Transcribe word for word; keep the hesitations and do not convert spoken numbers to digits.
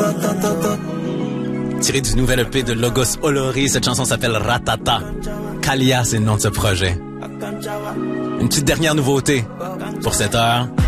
Tiré du nouvel E P de Logos Olori, cette chanson s'appelle Ratata. Kalia, c'est le nom de ce projet. Une petite dernière nouveauté pour cette heure.